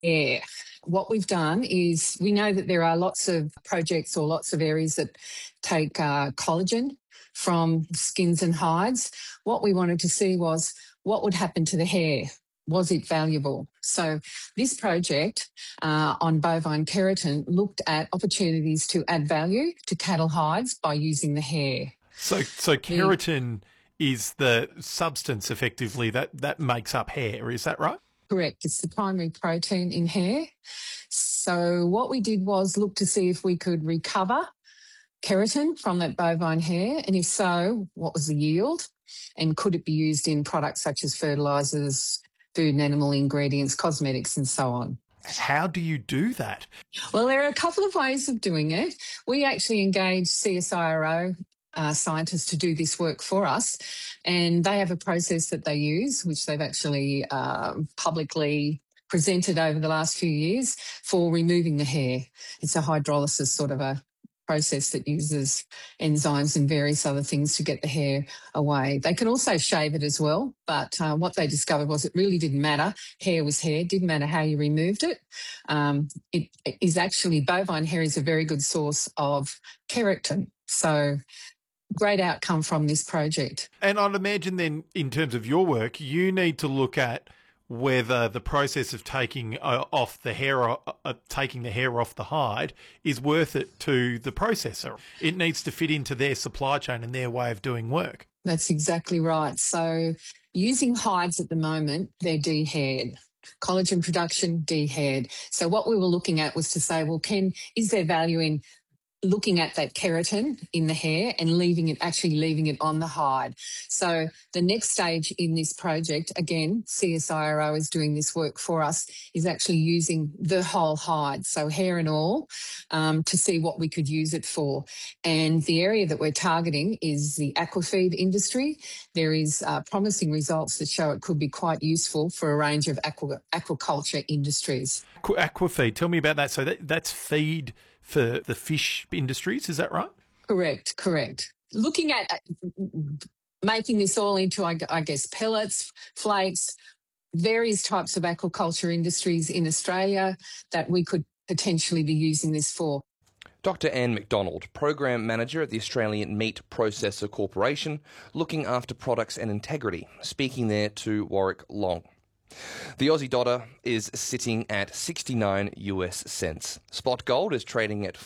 Yeah. What we've done is we know that there are lots of projects or lots of areas that take collagen from skins and hides. What we wanted to see was what would happen to the hair. Was it valuable? So this project on bovine keratin looked at opportunities to add value to cattle hides by using the hair. So keratin is the substance effectively that makes up hair, is that right? Correct. It's the primary protein in hair. So what we did was look to see if we could recover keratin from that bovine hair, and if so, what was the yield? And could it be used in products such as fertilisers, food and animal ingredients, cosmetics, and so on? How do you do that? Well, there are a couple of ways of doing it. We actually engaged CSIRO scientists to do this work for us, and they have a process that they use, which they've actually publicly presented over the last few years for removing the hair. It's a hydrolysis sort of a process that uses enzymes and various other things to get the hair away. They can also shave it as well, but what they discovered was it really didn't matter. Hair was hair, didn't matter how you removed it. It is actually, bovine hair is a very good source of keratin. So great outcome from this project. And I'd imagine then, in terms of your work, you need to look at whether the process of taking taking the hair off the hide is worth it to the processor. It needs to fit into their supply chain and their way of doing work. That's exactly right. So using hides at the moment, they're de-haired. Collagen production, de-haired. So what we were looking at was to say, well, is there value in looking at that keratin in the hair and leaving it on the hide. So the next stage in this project, again, CSIRO is doing this work for us, is actually using the whole hide, so hair and all, to see what we could use it for. And the area that we're targeting is the aquafeed industry. There is promising results that show it could be quite useful for a range of aquaculture industries. Aquafeed, tell me about that. So that's feed for the fish industries, is that right? Correct. Looking at making this all into, I guess, pellets, flakes, various types of aquaculture industries in Australia that we could potentially be using this for. Dr. Anne McDonald, Program Manager at the Australian Meat Processor Corporation, looking after products and integrity, speaking there to Warwick Long. The Aussie dollar is sitting at 69 US cents. Spot gold is trading at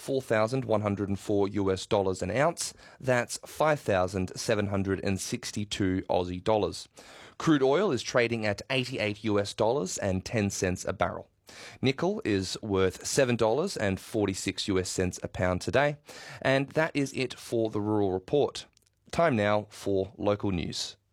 $4,104 an ounce. That's 5,762 Aussie dollars. Crude oil is trading at 88 US dollars and 10 cents a barrel. Nickel is worth $7.46 US cents a pound today. And that is it for the Rural Report. Time now for local news.